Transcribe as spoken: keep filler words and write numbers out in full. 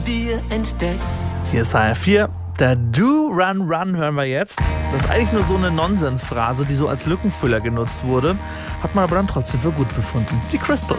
dir entdeckt. Hier ist H R vier. Der Do Run Run hören wir jetzt. Das ist eigentlich nur so eine Nonsensphrase, die so als Lückenfüller genutzt wurde. Hat man aber dann trotzdem für gut befunden. Die Crystals.